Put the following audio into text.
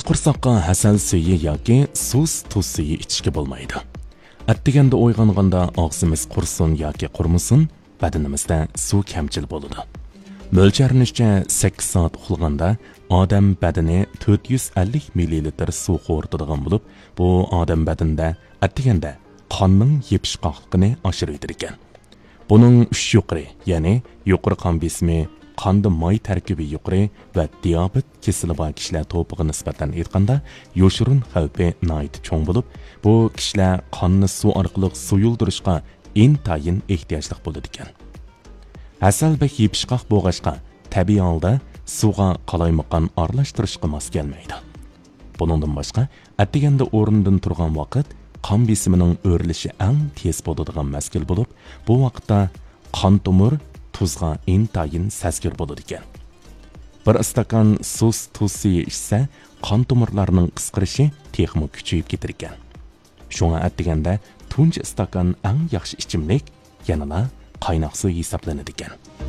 qursaqqa hasal suyi yoki tuz suyi ichishga bo'lmaydi. Attiganda uyg'onganda og'zimiz qursin yoki qurmasin, badanimizda suv kamchil bo'ladi. Mo'ljallanishcha 8 soat uxlaganda odam badani 450 ml suv qo'ritadigan bo'lib, bu odam badanida attiganda qonning yepishqoqligini oshiradi ekan. Buning 3 yuqori, ya'ni yuqori qon besimi, qonda moy tarkibi yuqori va diabet kasali bor kishilar to'piga nisbatan aytganda yoshurun xavfi nihoyat cho'ng bo'lib, bu kishilar qonni suv orqali suyuldirishga intayin ehtiyojli bo'ladi ekan. Asalbek yepishqoq bo'g'ashqa tabiiy holda suvga qalaymaqan aralashtirishga mos kelmaydi. Buningdan boshqa, attiganda o'rnidan turgan vaqt qon besimining o'rilishi eng tez bo'ladigan mazgil bo'lib, bu vaqtda qon tomir tuzga intayin sazgir bo'ladi ekan. Bir istakan tuz suyi ichsa, qon tomirlarining qisqarishi texmo kuchayib ketar ekan. Shunga attiganda tunji istakan eng yaxshi ichimlik yanada qaynoq suv hisoblanadi ekan.